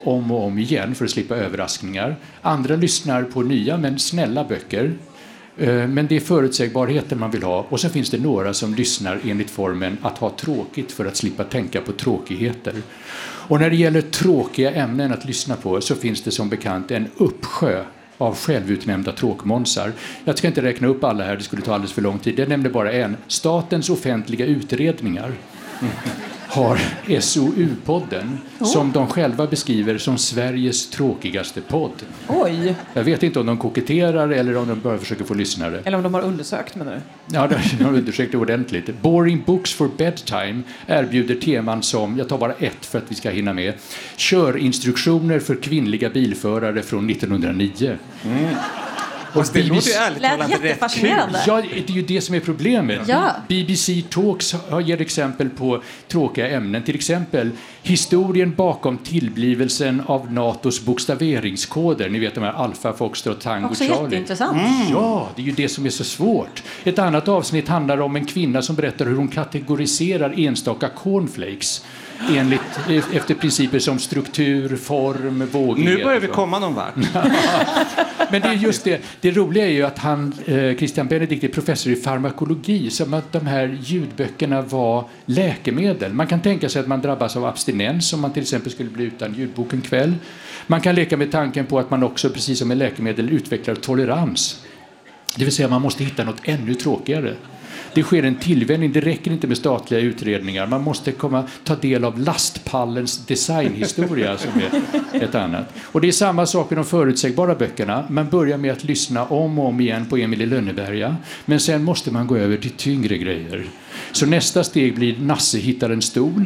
om och om igen för att slippa överraskningar. Andra lyssnar på nya men snälla böcker. Men det är förutsägbarheten man vill ha. Och så finns det några som lyssnar enligt formen att ha tråkigt för att slippa tänka på tråkigheter. Och när det gäller tråkiga ämnen att lyssna på så finns det som bekant en uppsjö av självutnämnda tråkmånsar. Jag ska inte räkna upp alla här, det skulle ta alldeles för lång tid. Jag nämnde bara en. Statens offentliga utredningar har SOU-podden som de själva beskriver som Sveriges tråkigaste podd. Oj! Jag vet inte om de koketterar eller om de bara försöker få lyssnare. Eller om de har undersökt, menar du? Ja, de har undersökt det ordentligt. Boring Books for Bedtime erbjuder teman som, jag tar bara ett för att vi ska hinna med, körinstruktioner för kvinnliga bilförare från 1909. Och det låter ju ärligt talat rätt kul. Ja, det är ju det som är problemet. Ja. BBC Talks ger exempel på tråkiga ämnen. Till exempel historien bakom tillblivelsen av NATOs bokstaveringskoder. Ni vet de här Alpha, Foxtrot, Tango, Också Charlie. jätteintressant. Ja, det är ju det som är så svårt. Ett annat avsnitt handlar om en kvinna som berättar hur hon kategoriserar enstaka cornflakes efter principer som struktur, form, vågighet. Nu börjar vi komma någon vart. Men det är just det. Det roliga är ju att Christian Benedict är professor i farmakologi, som att de här ljudböckerna var läkemedel. Man kan tänka sig att man drabbas av abstinens om man till exempel skulle bli utan ljudbok en kväll. Man kan leka med tanken på att man också, precis som med läkemedel, utvecklar tolerans. Det vill säga man måste hitta något ännu tråkigare. Det sker en tillvänjning, det räcker inte med statliga utredningar. Man måste ta del av lastpallens designhistoria som är ett annat. Och det är samma sak med de förutsägbara böckerna. Man börjar med att lyssna om och om igen på Emil i Lönneberga. Men sen måste man gå över till tyngre grejer. Så nästa steg blir Nasse hittar en stol.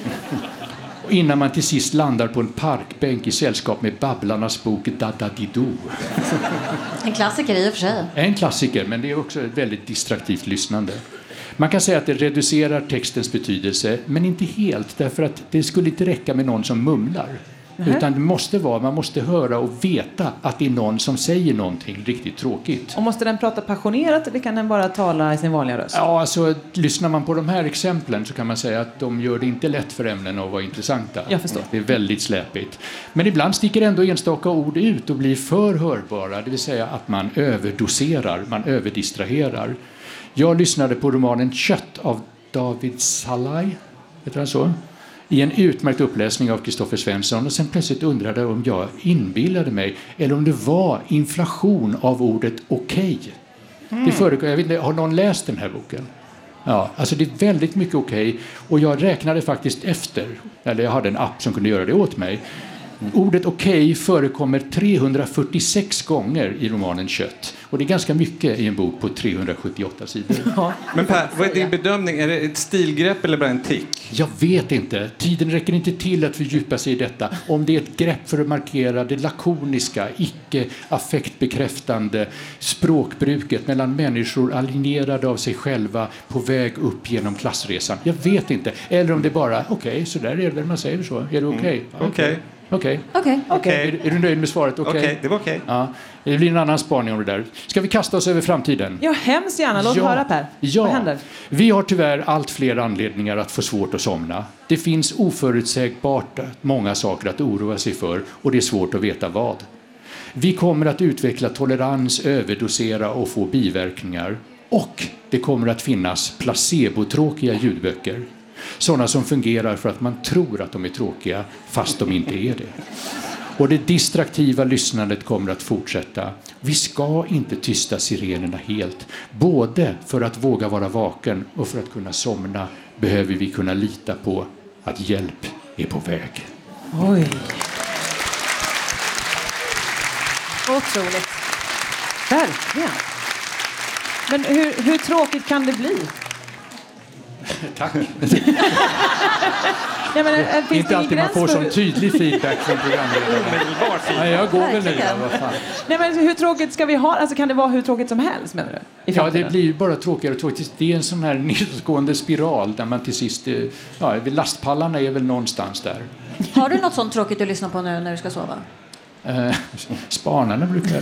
Innan man till sist landar på en parkbänk i sällskap med Babblarnas bok Dadadido. En klassiker i och för sig. En klassiker, men det är också ett väldigt distraktivt lyssnande. Man kan säga att det reducerar textens betydelse, men inte helt, därför att det skulle inte räcka med någon som mumlar. Utan det måste man måste höra och veta att det är någon som säger någonting riktigt tråkigt. Och måste den prata passionerat eller kan den bara tala i sin vanliga röst? Ja, alltså lyssnar man på de här exemplen så kan man säga att de gör det inte lätt för ämnen att vara intressanta. Jag förstår. Det är väldigt släpigt. Men ibland sticker ändå enstaka ord ut och blir för hörbara, det vill säga att man överdoserar, man överdistraherar. Jag lyssnade på romanen Kött av David Salai, heter han så? I en utmärkt uppläsning av Kristoffer Svensson, och sen plötsligt undrade om jag inbillade mig eller om det var inflation av ordet okej. Det förekommer, jag vet inte, har någon läst den här boken? Ja, alltså det är väldigt mycket okej, och jag räknade faktiskt efter, eller jag hade en app som kunde göra det åt mig. Ordet okej förekommer 346 gånger i romanen Kött. Och det är ganska mycket i en bok på 378 sidor. Ja. Men Per, vad är din bedömning? Är det ett stilgrepp eller bara en tick? Jag vet inte. Tiden räcker inte till att fördjupa sig i detta. Om det är ett grepp för att markera det lakoniska, icke-affektbekräftande språkbruket mellan människor alienerade av sig själva på väg upp genom klassresan. Jag vet inte. Eller om det bara, okej, så där är det väl man säger så. Är det okej? Okej. Okej. Är du nöjd med svaret? Okej, det var okej. Ja, det blir en annan spaning om det där. Ska vi kasta oss över framtiden? Ja, hemskt gärna. Låt höra, Per. Vad händer? Vi har tyvärr allt fler anledningar att få svårt att somna. Det finns oförutsägbart många saker att oroa sig för, och det är svårt att veta vad. Vi kommer att utveckla tolerans, överdosera och få biverkningar. Och det kommer att finnas placebotråkiga ljudböcker. Sådana som fungerar för att man tror att de är tråkiga fast de inte är det. Och det distraktiva lyssnandet kommer att fortsätta. Vi ska inte tysta sirenerna helt. Både för att våga vara vaken och för att kunna somna behöver vi kunna lita på att hjälp är på väg. Oj. Otroligt. Verkligen. Men hur tråkigt kan det bli? Tack. Ja, men, finns inte alltid man får sån tydlig feedback från programledaren. Nej, jag går väl nu. Vad fan. Nej, men hur tråkigt ska vi ha? Alltså, kan det vara hur tråkigt som helst, menar du? Ja, det blir ju bara tråkigare och tråkigt. Det är en sån här nedåtgående spiral där man till sist... Ja, lastpallarna är väl någonstans där. Har du något sånt tråkigt du lyssnar på när du ska sova? Spanarna brukar...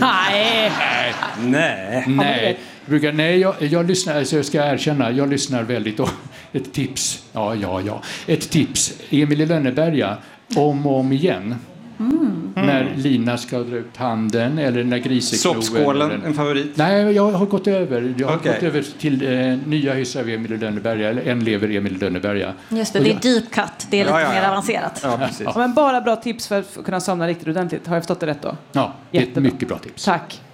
Nej. Jag lyssnar, alltså jag ska erkänna, jag lyssnar väldigt. Ett tips. Ett tips. Emil i Lönneberga, om och om igen. När Lina ska dra ut handen eller när griseknoen... Soppskålen, en favorit? Nej, jag har gått över. Jag har Okej. gått över till nya hyssar av Emil i Lönneberga, eller En lever Emil i Lönneberga. Just det, det är deep cut. Det är lite mer avancerat. Ja, precis. Ja, men bara bra tips för att kunna somna riktigt ordentligt. Har jag förstått det rätt då? Ja, det är ett Jättebra. mycket bra tips. Tack.